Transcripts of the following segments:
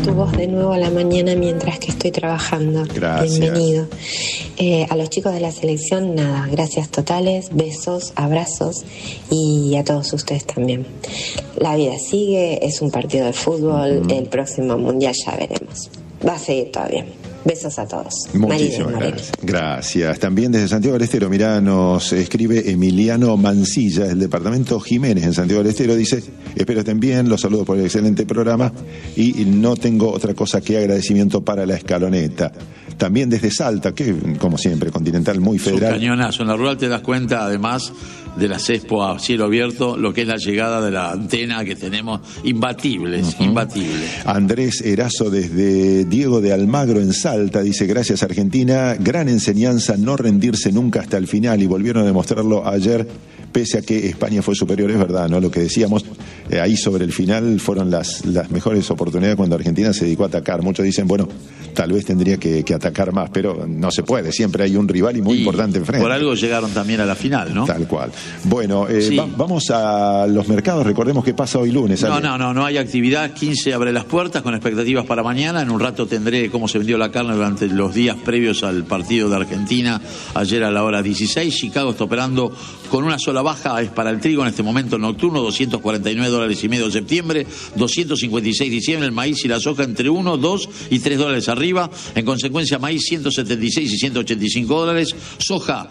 Tu voz de nuevo a la mañana mientras que estoy trabajando. Gracias. Bienvenido. A los chicos de la selección, nada, gracias totales, besos, abrazos y a todos ustedes también. La vida sigue, es un partido de fútbol, el próximo mundial ya veremos. Va a seguir todavía. Besos a todos. Muchísimas gracias. Gracias. También desde Santiago del Estero, mirá, nos escribe Emiliano Mancilla, del departamento Jiménez en Santiago del Estero. Dice: espero estén bien, los saludo por el excelente programa y no tengo otra cosa que agradecimiento para la escaloneta. También desde Salta, que como siempre, Continental muy federal. Es un cañonazo. En la rural te das cuenta, además de la Expo a cielo abierto, lo que es la llegada de la antena que tenemos, imbatibles. Andrés Erazo desde Diego de Almagro en Salta dice: gracias Argentina, gran enseñanza no rendirse nunca hasta el final, y volvieron a demostrarlo ayer, pese a que España fue superior. Es verdad, ¿no? Lo que decíamos ahí sobre el final fueron las mejores oportunidades cuando Argentina se dedicó a atacar. Muchos dicen, bueno, tal vez tendría que atacar más, pero no se puede, siempre hay un rival y muy importante enfrente. Por algo llegaron también a la final, ¿no? Tal cual. Bueno, sí. Vamos a los mercados. Recordemos que pasa hoy lunes. No hay actividad. 15 abre las puertas con expectativas para mañana. En un rato tendré cómo se vendió la carne durante los días previos al partido de Argentina ayer a la hora 16. Chicago está operando con una sola baja, es para el trigo en este momento nocturno, $249.5 de septiembre, 256 de diciembre. El maíz y la soja entre 1, 2 y $3 arriba. En consecuencia, maíz 176 y $185, soja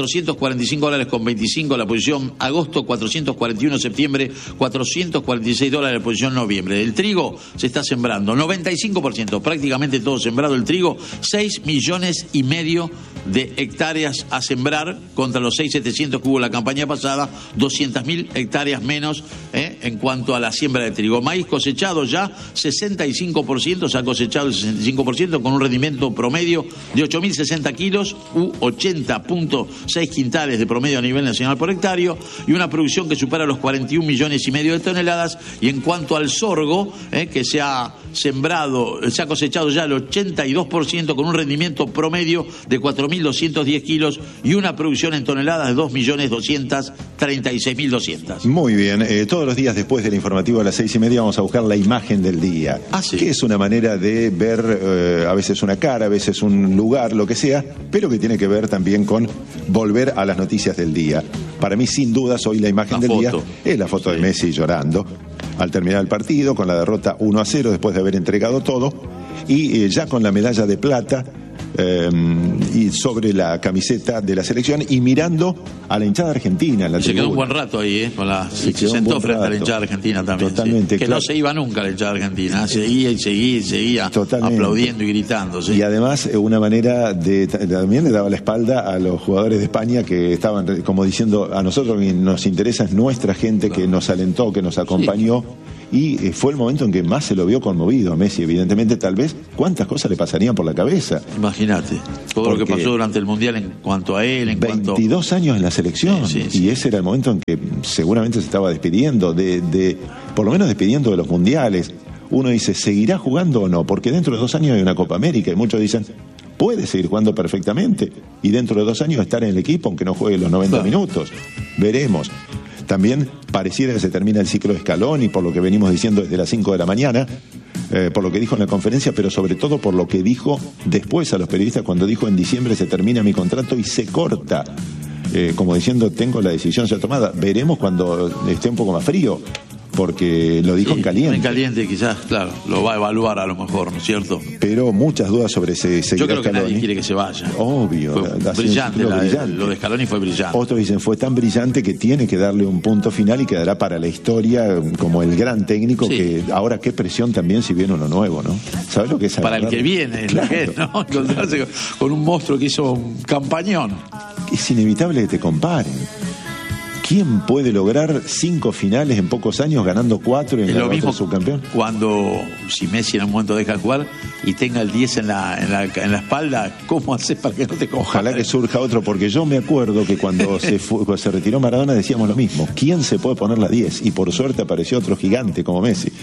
$445.25 la posición agosto, 441 septiembre, $446 la posición noviembre. El trigo se está sembrando 95%, prácticamente todo sembrado el trigo, 6,5 millones de hectáreas a sembrar contra los 6.700 que hubo la campaña pasada, 200.000 hectáreas menos en cuanto a la siembra de trigo. Maíz cosechado ya 65%, se ha cosechado el 65% con un rendimiento promedio de 8.060 kilos u 80.6 quintales de promedio a nivel nacional por hectárea y una producción que supera los 41,5 millones de toneladas. Y en cuanto al sorgo, que se ha cosechado ya el 82% con un rendimiento promedio de 4.210 kilos y una producción en toneladas de 2.236.200. Muy bien, todos los días después del informativo a las 6:30 vamos a buscar la imagen del día. Sí. Que es una manera de ver a veces una cara, a veces un lugar, lo que sea, pero que tiene que ver también con volver a las noticias del día. Para mí, sin dudas, hoy la imagen del día es la foto de Messi llorando al terminar el partido, con la derrota 1-0 después de haber entregado todo, y ya con la medalla de plata y sobre la camiseta de la selección y mirando a la hinchada argentina en la se quedó un buen rato ahí, con se sentó frente a la hinchada argentina también. Totalmente, que no se iba nunca la hinchada argentina, seguía aplaudiendo y gritando. ¿Sí? Y además una manera también le daba la espalda a los jugadores de España que estaban como diciendo: a nosotros lo que nos interesa es nuestra gente, que nos alentó, que nos acompañó. Y fue el momento en que más se lo vio conmovido a Messi, evidentemente. Tal vez cuántas cosas le pasarían por la cabeza. Imagínate, todo lo que pasó durante el Mundial en cuanto a él, 22 años en la selección, y ese era el momento en que seguramente se estaba despidiendo por lo menos despidiendo de los mundiales. Uno dice, ¿seguirá jugando o no? Porque dentro de 2 años hay una Copa América y muchos dicen, puede seguir jugando perfectamente y dentro de 2 años estar en el equipo aunque no juegue los 90 minutos. Veremos. También pareciera que se termina el ciclo de Scaloni, por lo que venimos diciendo desde las 5 de la mañana, por lo que dijo en la conferencia, pero sobre todo por lo que dijo después a los periodistas cuando dijo: en diciembre se termina mi contrato y se corta. Como diciendo, tengo la decisión ya tomada. Veremos cuando esté un poco más frío, porque lo dijo en caliente. En caliente quizás, claro, lo va a evaluar a lo mejor, ¿no es cierto? Pero muchas dudas sobre ese Yo creo que Scaloni. Nadie quiere que se vaya. Obvio. Fue brillante, lo de Scaloni fue brillante. Otros dicen, fue tan brillante que tiene que darle un punto final y quedará para la historia como el gran técnico que ahora qué presión también si viene uno nuevo, ¿no? ¿Sabes lo que es para el que viene, claro. Lo que es, ¿no? Encontrarse con un monstruo que hizo un campañón. Es inevitable que te comparen. ¿Quién puede lograr 5 finales en pocos años ganando 4 y en lo mismo subcampeón? Cuando si Messi en un momento deja de jugar y tenga el 10 en la espalda, ¿cómo haces para que no te coja? Ojalá que surja otro, porque yo me acuerdo que cuando se retiró Maradona decíamos lo mismo. ¿Quién se puede poner la 10? Y por suerte apareció otro gigante como Messi.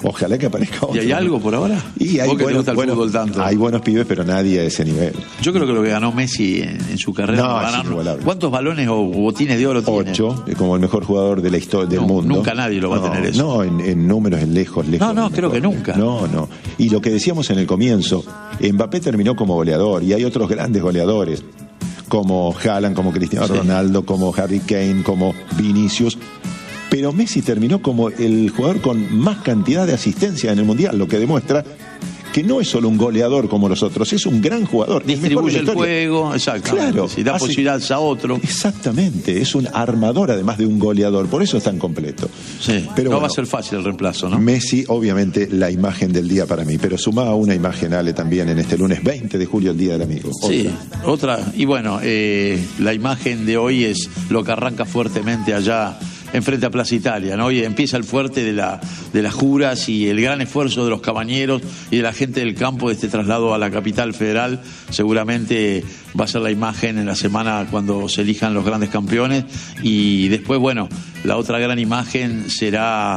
Ojalá que aparezca otro. ¿Y hay algo por ahora? Y hay, hay buenos pibes, pero nadie a ese nivel. Yo creo que lo que ganó Messi en su carrera. ¿Cuántos balones o botines de oro tiene? 8, como el mejor jugador de la historia del mundo. Nunca nadie lo va a tener eso. No, en números, en lejos. No, creo que nunca. No. Y lo que decíamos en el comienzo, Mbappé terminó como goleador y hay otros grandes goleadores, como Haaland, como Cristiano Ronaldo, como Harry Kane, como Vinicius. Pero Messi terminó como el jugador con más cantidad de asistencia en el Mundial, lo que demuestra que no es solo un goleador como los otros, es un gran jugador. Distribuye el juego, exacto. Claro. Si da posibilidades a otro. Exactamente, es un armador además de un goleador, por eso es tan completo. Sí, pero no va a ser fácil el reemplazo, ¿no? Messi, obviamente, la imagen del día para mí, pero sumaba una imagen, Ale, también en este lunes 20 de julio, el Día del Amigo. Otra. Y bueno, la imagen de hoy es lo que arranca fuertemente allá enfrente a Plaza Italia, ¿no? Y empieza el fuerte de las juras y el gran esfuerzo de los cabañeros y de la gente del campo de este traslado a la capital federal. Seguramente va a ser la imagen en la semana cuando se elijan los grandes campeones. Y después, bueno, la otra gran imagen será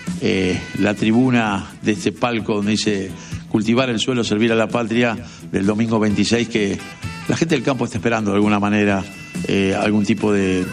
la tribuna de este palco donde dice cultivar el suelo, servir a la patria, del domingo 26, que la gente del campo está esperando de alguna manera algún tipo de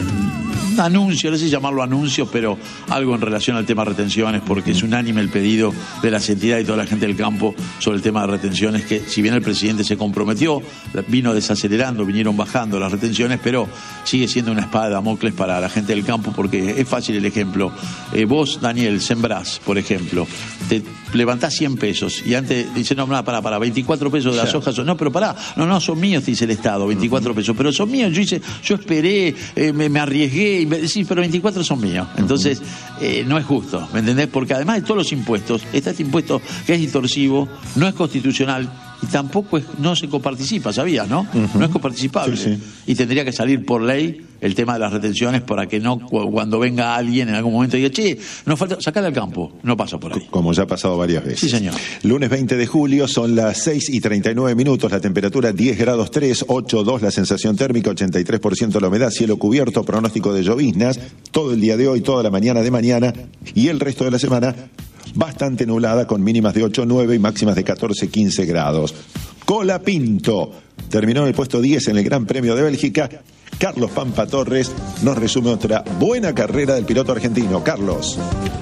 anuncio, no sé llamarlo anuncio, pero algo en relación al tema de retenciones, porque es unánime el pedido de las entidades y toda la gente del campo sobre el tema de retenciones, que si bien el presidente se comprometió, vino desacelerando, vinieron bajando las retenciones, pero sigue siendo una espada de Damocles para la gente del campo, porque es fácil el ejemplo. Vos, Daniel, sembrás, por ejemplo, te levantás 100 pesos y antes dice, no, para 24 pesos de las hojas, no, pero pará, no, son míos, te dice el Estado, 24 pesos, pero son míos, yo esperé, me arriesgué, sí, pero 24 son míos. Entonces, no es justo, ¿me entendés? Porque además de todos los impuestos, está este impuesto que es distorsivo, no es constitucional y tampoco no se coparticipa, ¿sabías, no? No es coparticipable. Sí. Y tendría que salir por ley el tema de las retenciones para que no, cuando venga alguien en algún momento diga, che, nos falta sacar al campo, no pasa por ahí. Como ya ha pasado varias veces. Sí, señor. Lunes 20 de julio, son las 6:39, la temperatura 10 grados 3, 8,2 la sensación térmica, 83% la humedad, cielo cubierto, pronóstico de lloviznas, todo el día de hoy, toda la mañana de mañana y el resto de la semana bastante nublada con mínimas de 8, 9 y máximas de 14, 15 grados. Colapinto terminó en el puesto 10 en el Gran Premio de Bélgica. Carlos Pampa Torres nos resume otra buena carrera del piloto argentino. Carlos.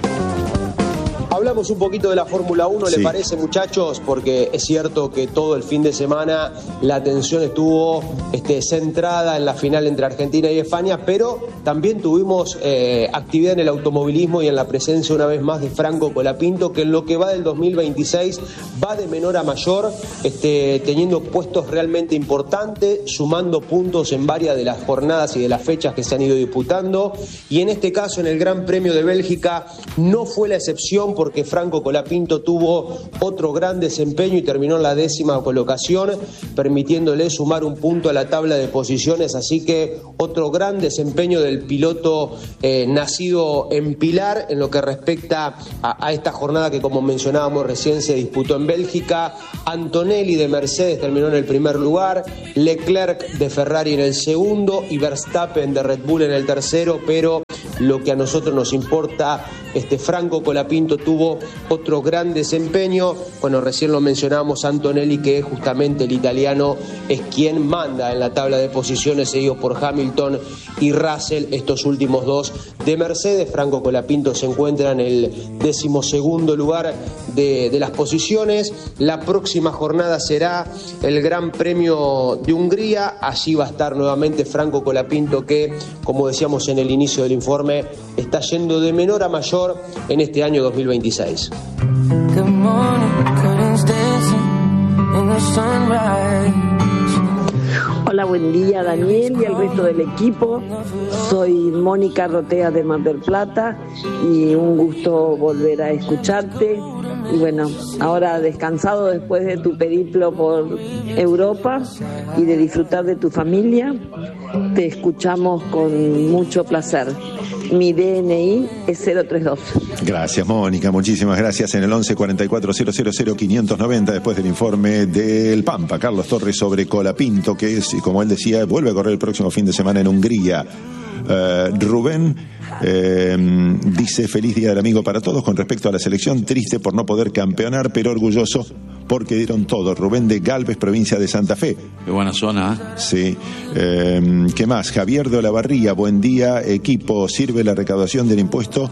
Hablamos un poquito de la Fórmula 1, ¿le parece, muchachos? Porque es cierto que todo el fin de semana la atención estuvo centrada en la final entre Argentina y España, pero también tuvimos actividad en el automovilismo y en la presencia una vez más de Franco Colapinto, que en lo que va del 2026 va de menor a mayor, teniendo puestos realmente importantes, sumando puntos en varias de las jornadas y de las fechas que se han ido disputando, y en este caso en el Gran Premio de Bélgica no fue la excepción, porque Franco Colapinto tuvo otro gran desempeño y terminó en la 10ª colocación, permitiéndole sumar un punto a la tabla de posiciones. Así que otro gran desempeño del piloto nacido en Pilar en lo que respecta a esta jornada que, como mencionábamos recién, se disputó en Bélgica. Antonelli de Mercedes terminó en el primer lugar, Leclerc de Ferrari en el segundo y Verstappen de Red Bull en el tercero, pero lo que a nosotros nos importa, Franco Colapinto tuvo otro gran desempeño. Bueno, recién lo mencionábamos, Antonelli, que justamente el italiano es quien manda en la tabla de posiciones, seguido por Hamilton y Russell, estos últimos dos de Mercedes. Franco Colapinto se encuentra en el 12º lugar de las posiciones. La próxima jornada será el Gran Premio de Hungría. Allí va a estar nuevamente Franco Colapinto, que, como decíamos en el inicio del informe, está yendo de menor a mayor en este año 2026. Hola, buen día, Daniel y el resto del equipo. Soy Mónica Rotea de Mar del Plata y un gusto volver a escucharte. Y bueno, ahora descansado después de tu periplo por Europa y de disfrutar de tu familia, te escuchamos con mucho placer. Mi DNI es 032. Gracias, Mónica, muchísimas gracias. En el 11 44 000 590, después del informe del Pampa, Carlos Torres, sobre Colapinto, que es, como él decía, vuelve a correr el próximo fin de semana en Hungría. Rubén Dice: feliz día del amigo para todos. Con respecto a la selección, triste por no poder campeonar, pero orgulloso porque dieron todo. Rubén de Galvez, provincia de Santa Fe. Qué buena zona, ¿eh? Sí. ¿Qué más? Javier de Olavarría, buen día, equipo. ¿Sirve la recaudación del impuesto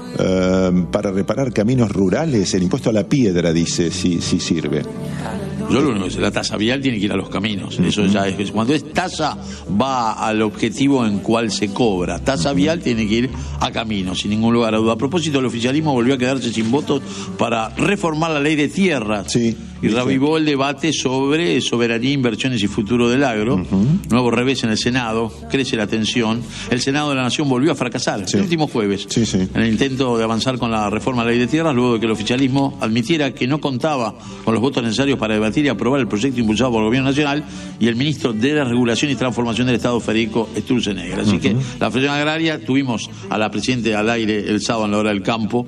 para reparar caminos rurales? El impuesto a la piedra, dice, sí sirve. Yo lo único que sé, la tasa vial tiene que ir a los caminos. Eso ya es. Cuando es tasa, va al objetivo en cual se cobra. Tasa vial tiene que ir a caminos, sin ningún lugar a duda. A propósito, el oficialismo volvió a quedarse sin votos para reformar la ley de tierras. Sí. Y revivó el debate sobre soberanía, inversiones y futuro del agro. Nuevo revés en el Senado, crece la tensión. El Senado de la Nación volvió a fracasar el último jueves en el intento de avanzar con la reforma de la ley de tierras, luego de que el oficialismo admitiera que no contaba con los votos necesarios para debatir y aprobar el proyecto impulsado por el Gobierno Nacional y el ministro de la Regulación y Transformación del Estado, Federico Sturzenegger. Así que la Federación Agraria, tuvimos a la Presidenta al aire el sábado en la hora del campo,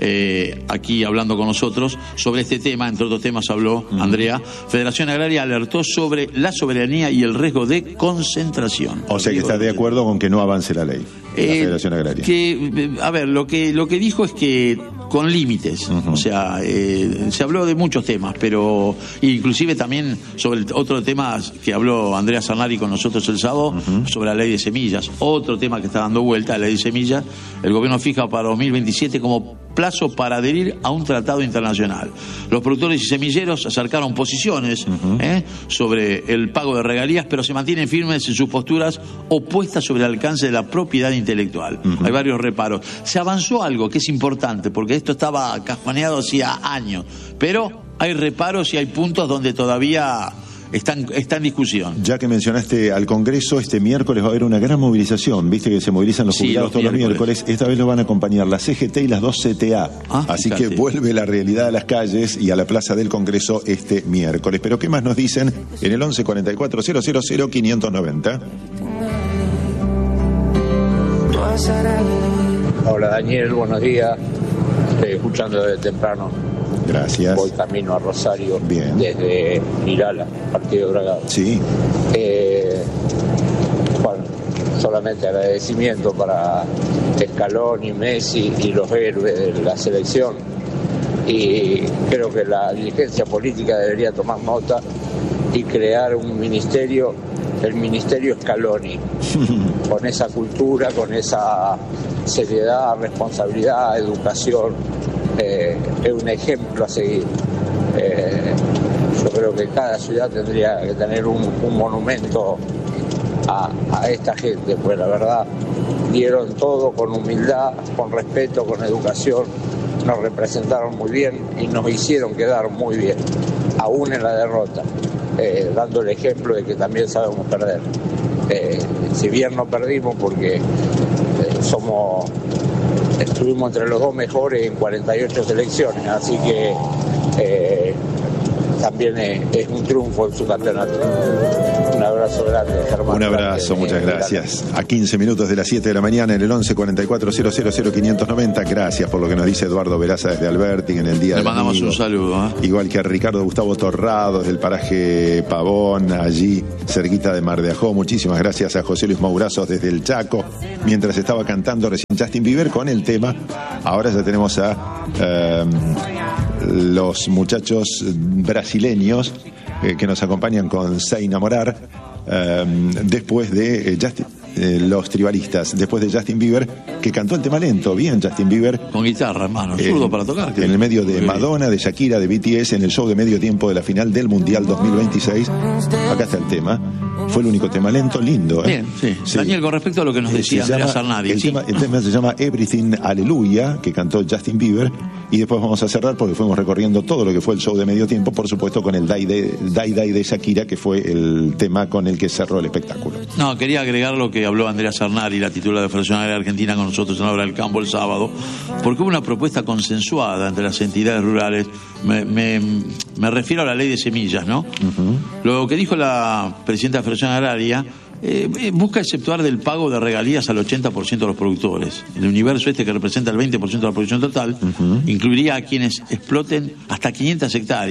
aquí hablando con nosotros sobre este tema. Entre otros temas habló Andrea. Federación Agraria alertó sobre la soberanía y el riesgo de concentración. O sea que está de acuerdo con que no avance la ley, la Federación Agraria. A ver, lo que dijo es que con límites. O sea, se habló de muchos temas, pero inclusive también sobre otro tema que habló Andrea Sarnari con nosotros el sábado, sobre la ley de semillas. Otro tema que está dando vuelta, la ley de semillas. El gobierno fija para 2027 como plazo para adherir a un tratado internacional. Los productores y semilleros acercaron posiciones sobre el pago de regalías, pero se mantienen firmes en sus posturas opuestas sobre el alcance de la propiedad intelectual. Hay varios reparos. Se avanzó algo que es importante, porque esto estaba cajoneado hacía años, pero hay reparos y hay puntos donde todavía está en discusión. Ya que mencionaste al Congreso, este miércoles va a haber una gran movilización. Viste que se movilizan los jubilados todos los miércoles. Esta vez lo van a acompañar la CGT y las dos CTA. Así que vuelve la realidad a las calles y a la plaza del Congreso este miércoles. Pero ¿qué más nos dicen en el 11 44 000 590? Hola Daniel, buenos días. Estoy escuchando desde temprano. Gracias. Voy camino a Rosario. Bien. Desde Irala, partido de Bragado. Sí. Bueno, solamente agradecimiento para Scaloni, Messi y los héroes de la selección. Y creo que la dirigencia política debería tomar nota y crear un ministerio, el Ministerio Scaloni, con esa cultura, con esa seriedad, responsabilidad, educación. Es un ejemplo a seguir. Yo creo que cada ciudad tendría que tener un monumento a esta gente, pues la verdad dieron todo con humildad, con respeto, con educación, nos representaron muy bien y nos hicieron quedar muy bien, aún en la derrota, dando el ejemplo de que también sabemos perder. Si bien no perdimos porque estuvimos entre los dos mejores en 48 selecciones, así que también es un triunfo en su campeonato. Un abrazo grande, Germán. Un abrazo, muchas gracias. A 15 minutos de las 7 de la mañana en el 11 44 000 590. Gracias por lo que nos dice Eduardo Veraza desde Alberti en el día de hoy. Le mandamos un saludo. Igual que a Ricardo Gustavo Torrado desde el paraje Pavón, allí cerquita de Mar de Ajó. Muchísimas gracias a José Luis Maurazos desde el Chaco, mientras estaba cantando recién Justin Bieber con el tema. Ahora ya tenemos a los muchachos brasileños que nos acompañan con Se Enamorar, después de los tribalistas, después de Justin Bieber, que cantó el tema lento. Bien, Justin Bieber. Con guitarra, hermano, zurdo para tocar. En el medio de Madonna, de Shakira, de BTS, en el show de medio tiempo de la final del Mundial 2026. Acá está el tema. Fue el único tema lento, lindo. Bien, sí. Daniel, con respecto a lo que nos decía Andrea Sarnari. El tema se llama Everything Hallelujah, que cantó Justin Bieber. Y después vamos a cerrar porque fuimos recorriendo todo lo que fue el show de medio tiempo, por supuesto con el Die Die de Shakira, que fue el tema con el que cerró el espectáculo. No, quería agregar lo que habló Andrea Sarnari, la titular de Federación Agraria Argentina, con nosotros en la hora del campo el sábado, porque hubo una propuesta consensuada entre las entidades rurales. Me refiero a la ley de semillas, ¿no? Lo que dijo la presidenta de Federación Agraria busca exceptuar del pago de regalías al 80% de los productores. El universo este, que representa el 20% de la producción total, incluiría a quienes exploten hasta 500 hectáreas,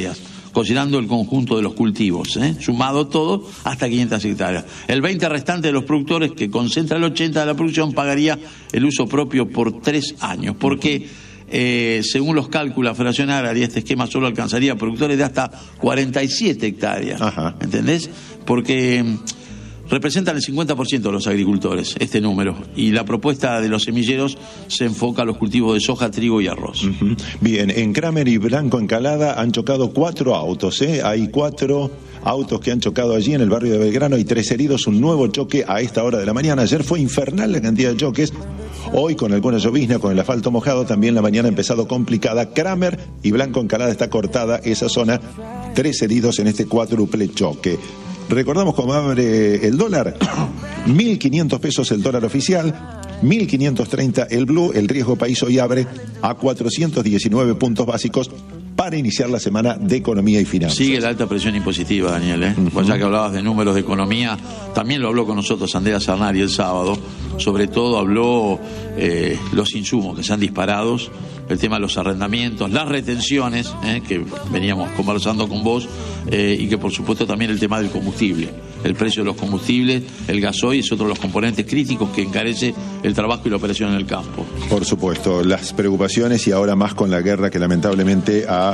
considerando el conjunto de los cultivos, sumado todo, hasta 500 hectáreas. El 20 restante de los productores, que concentra el 80% de la producción, pagaría el uso propio por 3 años, porque según los cálculos de la Federación Agraria, este esquema solo alcanzaría a productores de hasta 47 hectáreas. Ajá. ¿Entendés? Porque representan el 50% de los agricultores, este número, y la propuesta de los semilleros se enfoca a los cultivos de soja, trigo y arroz. Uh-huh. Bien, en Kramer y Blanco Encalada han chocado 4 autos, Hay 4 autos que han chocado allí en el barrio de Belgrano, hay 3 heridos, un nuevo choque a esta hora de la mañana. Ayer fue infernal la cantidad de choques, hoy con alguna llovizna, con el asfalto mojado, también la mañana ha empezado complicada. Kramer y Blanco Encalada está cortada esa zona, 3 heridos en este cuádruple choque. Recordamos cómo abre el dólar, 1.500 pesos el dólar oficial, 1.530 el blue. El riesgo país hoy abre a 419 puntos básicos para iniciar la semana de economía y finanzas. Sigue la alta presión impositiva, Daniel, Pues ya que hablabas de números de economía, también lo habló con nosotros Andrea Sarnari el sábado. Sobre todo habló los insumos que se han disparado, el tema de los arrendamientos, las retenciones, que veníamos conversando con vos, y que por supuesto también el tema del combustible. El precio de los combustibles, el gasoil es otro de los componentes críticos que encarece el trabajo y la operación en el campo. Por supuesto, las preocupaciones, y ahora más con la guerra que lamentablemente ha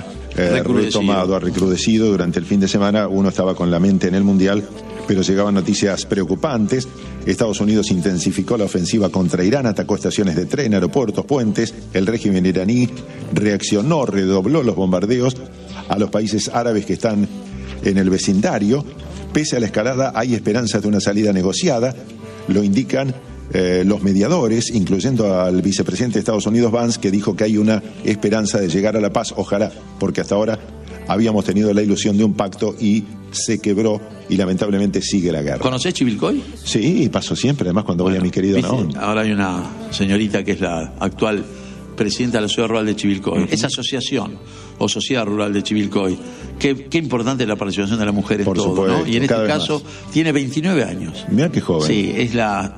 recrudecido durante el fin de semana. Uno estaba con la mente en el Mundial, pero llegaban noticias preocupantes. Estados Unidos intensificó la ofensiva contra Irán, atacó estaciones de tren, aeropuertos, puentes. El régimen iraní reaccionó, redobló los bombardeos a los países árabes que están en el vecindario. Pese a la escalada, hay esperanza de una salida negociada, lo indican los mediadores, incluyendo al vicepresidente de Estados Unidos, Vance, que dijo que hay una esperanza de llegar a la paz, ojalá, porque hasta ahora habíamos tenido la ilusión de un pacto y se quebró, y lamentablemente sigue la guerra. ¿Conocés Chivilcoy? Sí, paso siempre, además cuando voy a mi querido Naón. Ahora hay una señorita que es la actual presidenta de la Sociedad Rural de Chivilcoy. Uh-huh. Esa asociación o Sociedad Rural de Chivilcoy, qué importante es la participación de la mujer en todo, supuesto, ¿no? Y en este caso tiene 29 años. Mirá qué joven. Sí, es la...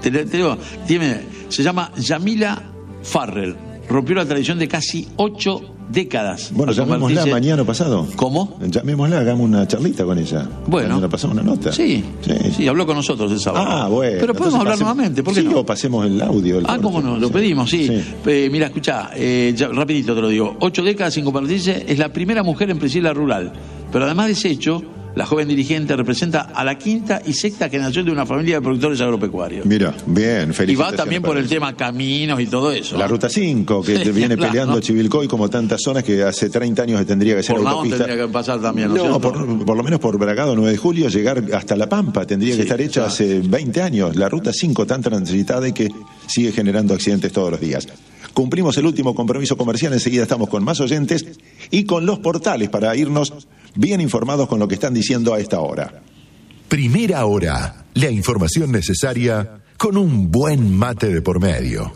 se llama Yamila Farrell. Rompió la tradición de casi 8 décadas. Bueno, llamémosla mañana pasado. ¿Cómo? Llamémosla, hagamos una charlita con ella. Bueno. Mañana pasamos una nota. Sí, habló con nosotros el sábado. Ah, bueno. Pero podemos hablar nuevamente, ¿por qué no? O pasemos el audio. ¿Cómo no? Lo pedimos, sí. Mira, escuchá, rapidito te lo digo. 8 décadas sin convertirse, es la primera mujer en presidir la rural. Pero además de ese hecho, la joven dirigente representa a la 5ª y 6ª generación de una familia de productores agropecuarios. Mira, bien, felicitaciones. Y va también por el tema caminos y todo eso. La Ruta 5, que viene peleando Chivilcoy, como tantas zonas que hace 30 años que tendría que ser por autopista. Tendría que pasar también, ¿no? Por lo menos por Bragado 9 de julio, llegar hasta La Pampa, tendría que estar hecha hace 20 años. La Ruta 5 tan transitada y que sigue generando accidentes todos los días. Cumplimos el último compromiso comercial, enseguida estamos con más oyentes y con los portales para irnos bien informados con lo que están diciendo a esta hora. Primera Hora, la información necesaria con un buen mate de por medio.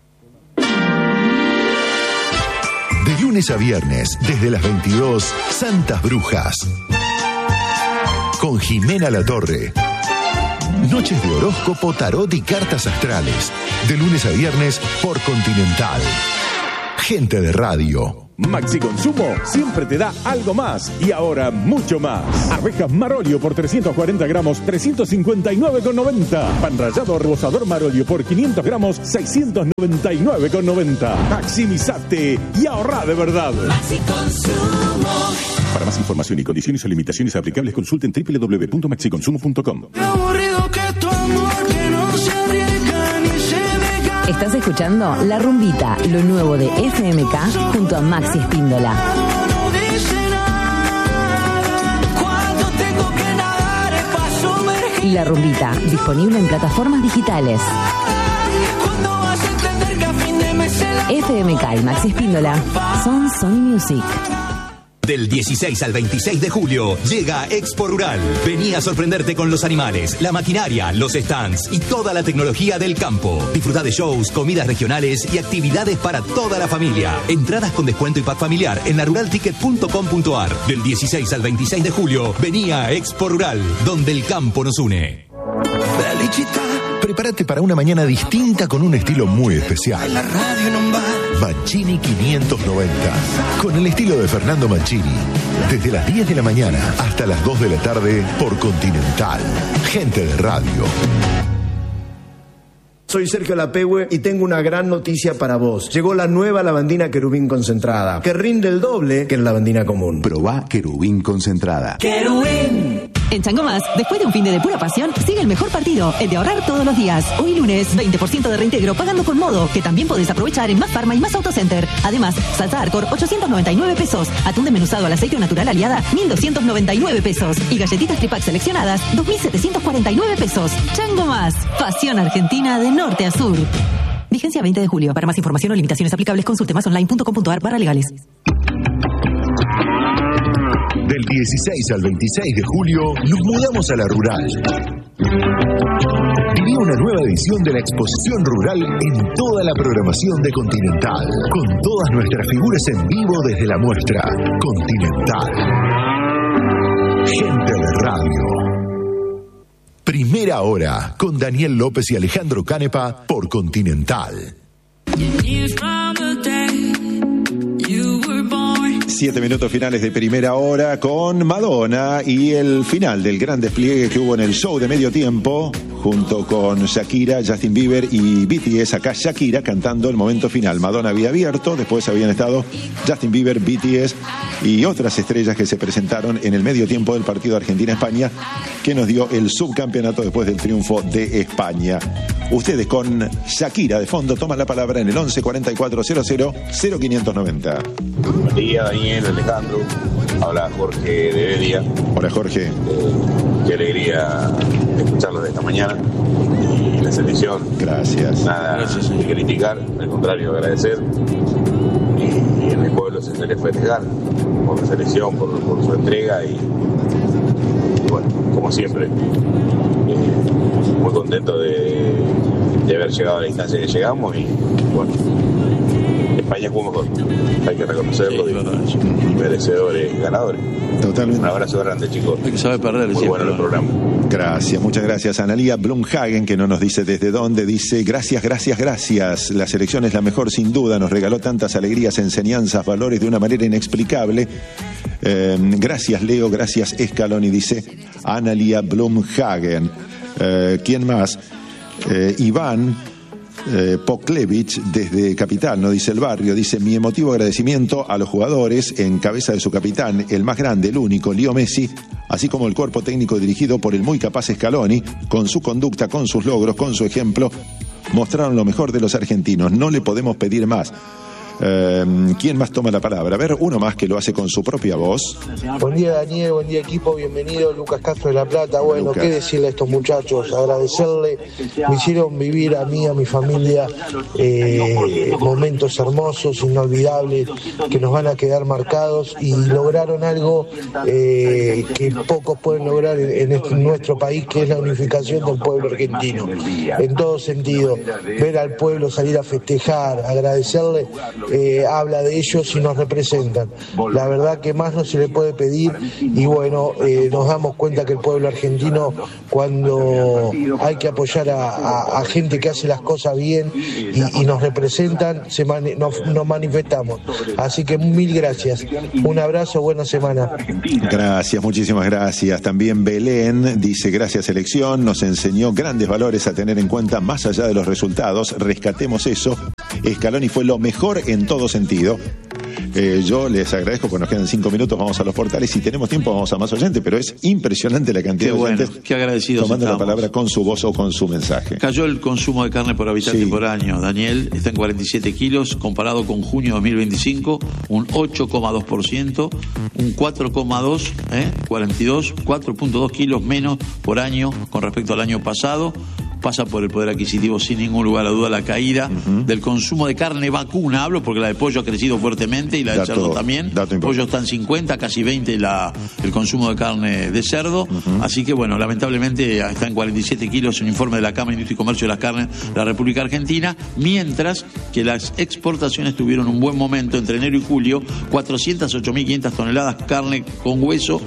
De lunes a viernes, desde las 22, Santas Brujas. Con Jimena Latorre. Noches de horóscopo, tarot y cartas astrales. De lunes a viernes por Continental. Gente de radio. Maxi Consumo siempre te da algo más y ahora mucho más. Arvejas Marolio por 340 gramos, 359,90. Pan rallado o rebozador Marolio por 500 gramos, 699,90. Maximizate y ahorra de verdad. Maxi Consumo. Para más información y condiciones o limitaciones aplicables, consulten www.maxiconsumo.com. Estás escuchando La Rumbita, lo nuevo de FMK, junto a Maxi Espíndola. La Rumbita, disponible en plataformas digitales. FMK y Maxi Espíndola son Sony Music. Del 16 al 26 de julio llega Expo Rural. Vení a sorprenderte con los animales, la maquinaria, los stands y toda la tecnología del campo. Disfruta de shows, comidas regionales y actividades para toda la familia. Entradas con descuento y pack familiar en laruralticket.com.ar. Del 16 al 26 de julio, vení a Expo Rural, donde el campo nos une. Prepárate para una mañana distinta con un estilo muy especial. Mancini 590. Con el estilo de Fernando Mancini, Desde las 10 de la mañana hasta las 2 de la tarde por Continental. Gente de radio. Soy Sergio Lapehue y tengo una gran noticia para vos. Llegó la nueva lavandina Querubín concentrada, que rinde el doble que la lavandina común. Probá Querubín concentrada. ¡Querubín! En Chango Más, después de un fin de pura pasión, sigue el mejor partido, el de ahorrar todos los días. Hoy lunes, 20% de reintegro pagando con Modo, que también podés aprovechar en Más Pharma y Más Autocenter. Además, salsa Arcor, 899 pesos. Atún desmenuzado al aceite natural Aliada, 1.299 pesos. Y galletitas Tripac seleccionadas, 2.749 pesos. Chango Más, pasión argentina de norte a sur. Vigencia 20 de julio. Para más información o limitaciones aplicables, consulte masonline.com.ar/legales. Del 16 al 26 de julio nos mudamos a la rural. Viví una nueva edición de la exposición rural en toda la programación de Continental, con todas nuestras figuras en vivo desde la muestra. Continental. Gente de radio. Primera hora con Daniel López y Alejandro Canepa por Continental. 7 minutos finales de primera hora con Madonna y el final del gran despliegue que hubo en el show de medio tiempo junto con Shakira, Justin Bieber y BTS. Acá Shakira cantando el momento final. Madonna había abierto, después habían estado Justin Bieber, BTS y otras estrellas que se presentaron en el medio tiempo del partido Argentina-España, que nos dio el subcampeonato después del triunfo de España. Ustedes con Shakira de fondo toman la palabra en el 11 44 00 0590. Buen día, Daniel, Alejandro. Habla Jorge de Bedia. Hola, Jorge. Qué alegría escucharlos de esta mañana. Y la selección. Gracias. Nada de criticar, al contrario, agradecer. Y en el pueblo se suele festejar por la selección, por su entrega. Y bueno, como siempre, muy contento de haber llegado a la instancia que llegamos. Y bueno, España jugó mejor, hay que reconocerlo, sí, y merecedores ganadores. Totalmente. Un abrazo grande, chicos. Hay que saber perder. Muy bueno el programa. Gracias, muchas gracias. Analía Blumhagen, que no nos dice desde dónde, dice: gracias, gracias, gracias. La selección es la mejor sin duda, nos regaló tantas alegrías, enseñanzas, valores de una manera inexplicable. Gracias, Leo, gracias, Scaloni, dice Analía Blumhagen. ¿Quién más? Iván Poklevich desde Capital, no dice el barrio, dice: mi emotivo agradecimiento a los jugadores en cabeza de su capitán, el más grande, el único, Leo Messi, así como el cuerpo técnico dirigido por el muy capaz Scaloni, con su conducta, con sus logros, con su ejemplo, mostraron lo mejor de los argentinos, no le podemos pedir más. ¿Quién más toma la palabra? A ver, uno más que lo hace con su propia voz. Buen día, Daniel, buen día, equipo, bienvenido. Lucas Castro de La Plata. Bueno, Lucas, ¿qué decirle a estos muchachos? Agradecerle, me hicieron vivir a mí, a mi familia, momentos hermosos, inolvidables, que nos van a quedar marcados, y lograron algo que pocos pueden lograr en nuestro país, que es la unificación del pueblo argentino. En todo sentido, ver al pueblo salir a festejar, agradecerle. Habla de ellos y nos representan. La verdad que más no se le puede pedir, y bueno, nos damos cuenta que el pueblo argentino, cuando hay que apoyar a gente que hace las cosas bien y nos representan, nos manifestamos. Así que mil gracias. Un abrazo, buena semana. Gracias, muchísimas gracias. También Belén dice: gracias, selección, nos enseñó grandes valores a tener en cuenta más allá de los resultados. Rescatemos eso. Scaloni fue lo mejor en todo sentido. Yo les agradezco porque nos quedan 5 minutos, vamos a los portales. Si tenemos tiempo vamos a más oyentes, pero es impresionante la cantidad de oyentes qué agradecidos tomando estamos. La palabra con su voz o con su mensaje. Cayó el consumo de carne por habitante por año, Daniel, está en 47 kilos, comparado con junio de 2025, un 8,2%, un 4,2, 4.2 kilos menos por año con respecto al año pasado. Pasa por el poder adquisitivo sin ningún lugar a duda la caída del consumo de carne vacuna, hablo porque la de pollo ha crecido fuertemente y la de cerdo también. Pollo está en 50, casi 20 el consumo de carne de cerdo, así que bueno, lamentablemente está en 47 kilos un informe de la Cámara de Industria y Comercio de las Carnes de la República Argentina, mientras que las exportaciones tuvieron un buen momento entre enero y julio, 408.500 toneladas carne con hueso,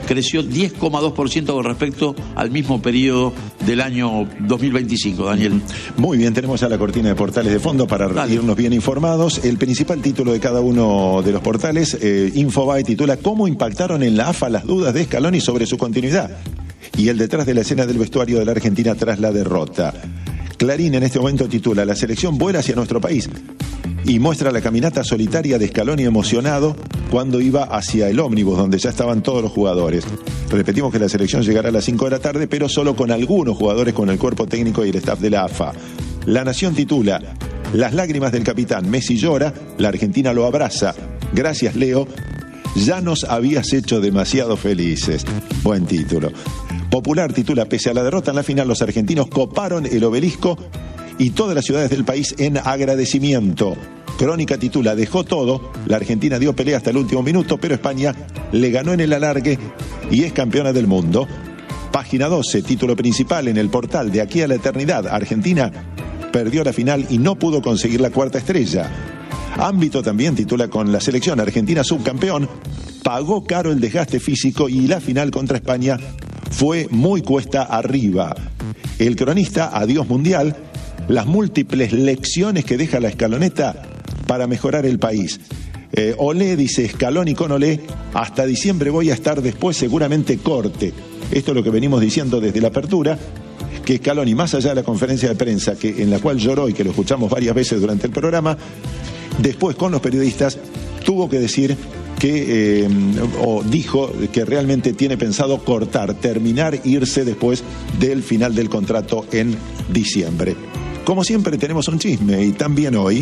creció 10,2% con respecto al mismo periodo del año 2025, Daniel. Muy bien, tenemos ya la cortina de portales de fondo para irnos bien informados. El principal título de cada uno de los portales, Infobae, titula ¿Cómo impactaron en la AFA las dudas de Scaloni sobre su continuidad? Y el detrás de la escena del vestuario de la Argentina tras la derrota. Clarín en este momento titula La selección vuela hacia nuestro país y muestra la caminata solitaria de Scaloni emocionado cuando iba hacia el ómnibus donde ya estaban todos los jugadores. Repetimos que la selección llegará a las 5 de la tarde, pero solo con algunos jugadores con el cuerpo técnico y el staff de la AFA. La Nación titula Las lágrimas del capitán, Messi llora, la Argentina lo abraza. Gracias, Leo. Ya nos habías hecho demasiado felices. Buen título. Popular titula Pese a la derrota en la final, los argentinos coparon el obelisco y todas las ciudades del país en agradecimiento. Crónica titula Dejó todo, la Argentina dio pelea hasta el último minuto, pero España le ganó en el alargue y es campeona del mundo. Página 12, título principal en el portal De aquí a la eternidad, Argentina perdió la final y no pudo conseguir la cuarta estrella. Ámbito también titula con la selección Argentina subcampeón, pagó caro el desgaste físico y la final contra España fue muy cuesta arriba. El cronista Adiós Mundial, las múltiples lecciones que deja la escaloneta para mejorar el país. Olé, dice Scaloni con Olé, hasta diciembre voy a estar, después seguramente corte. Esto es lo que venimos diciendo desde la apertura, que Scaloni, más allá de la conferencia de prensa en la cual lloró y que lo escuchamos varias veces durante el programa, después con los periodistas tuvo que decir que, o dijo que realmente tiene pensado cortar, terminar, irse después del final del contrato en diciembre. Como siempre tenemos un chisme y también hoy.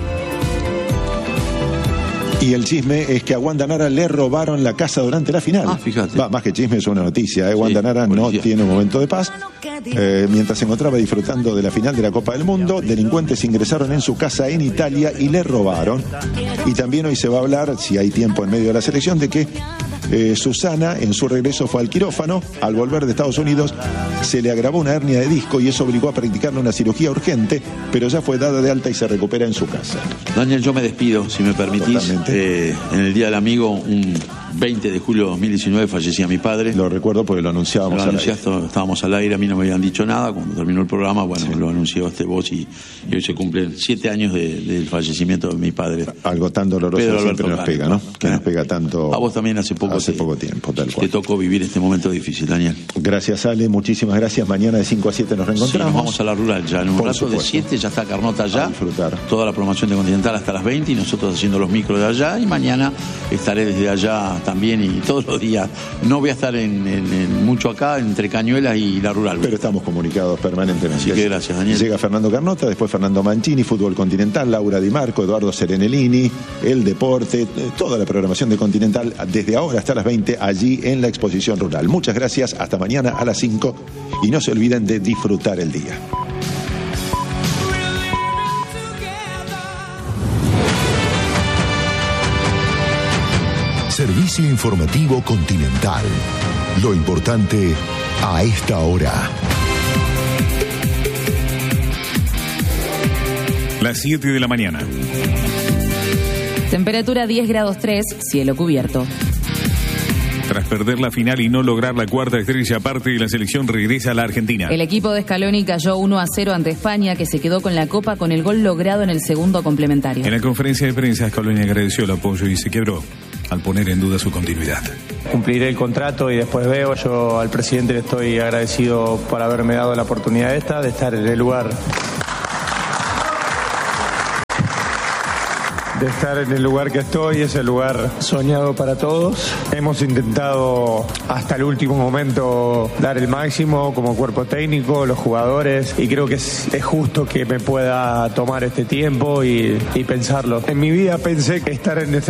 Y el chisme es que a Wanda Nara le robaron la casa durante la final. Fíjate. Más que chisme, es una noticia. Wanda Nara no tiene un momento de paz. Mientras se encontraba disfrutando de la final de la Copa del Mundo, delincuentes ingresaron en su casa en Italia y le robaron. Y también hoy se va a hablar, si hay tiempo en medio de la selección, de que Susana en su regreso fue al quirófano. Al volver de Estados Unidos se le agravó una hernia de disco y eso obligó a practicarle una cirugía urgente, pero ya fue dada de alta y se recupera en su casa. Daniel, yo me despido, si me permitís. En el Día del Amigo, un 20 de julio de 2019, fallecía mi padre. Lo recuerdo porque lo anunciábamos al aire. Estábamos al aire, a mí no me habían dicho nada. Cuando terminó el programa, lo anunció vos y hoy se cumplen 7 años del fallecimiento de mi padre. Algo tan doloroso siempre nos pega, ¿no? Que nos pega tanto. A vos también hace poco tiempo, tal cual. Te tocó vivir este momento difícil, Daniel. Gracias, Ale, muchísimas gracias. Mañana de 5 a 7 nos reencontramos. Sí, nos vamos a la rural ya. En un rato de 7 ya está Carnota allá. A disfrutar. Toda la programación de Continental hasta las 20 y nosotros haciendo los micros de allá. Y mañana estaré desde allá también y todos los días. No voy a estar mucho acá, entre Cañuelas y la rural. Pero estamos comunicados permanentemente. Así que gracias, Daniel. Llega Fernando Carnota, después Fernando Mancini, Fútbol Continental, Laura Di Marco, Eduardo Serenellini, El Deporte, toda la programación de Continental desde ahora hasta las 20 allí en la exposición rural. Muchas gracias, hasta mañana a las 5 y no se olviden de disfrutar el día. Servicio informativo Continental. Lo importante a esta hora. Las 7 de la mañana. Temperatura 10 grados 3, cielo cubierto. Tras perder la final y no lograr la cuarta estrella, parte de la selección regresa a la Argentina. El equipo de Scaloni cayó 1-0 ante España, que se quedó con la Copa con el gol logrado en el segundo complementario. En la conferencia de prensa, Scaloni agradeció el apoyo y se quebró al poner en duda su continuidad. Cumpliré el contrato y después veo. Yo al presidente le estoy agradecido por haberme dado la oportunidad de estar en el lugar. De estar en el lugar que estoy, es el lugar soñado para todos. Hemos intentado hasta el último momento dar el máximo como cuerpo técnico, los jugadores, y creo que es justo que me pueda tomar este tiempo y pensarlo. En mi vida pensé que estar en este